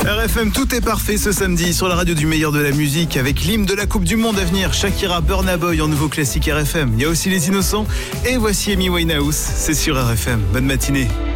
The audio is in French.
RFM, tout est parfait ce samedi sur la radio du meilleur de la musique avec l'hymne de la Coupe du Monde à venir, Shakira, Burna Boy en nouveau classique RFM. Il y a aussi Les Innocents et voici Amy Winehouse, c'est sur RFM. Bonne matinée.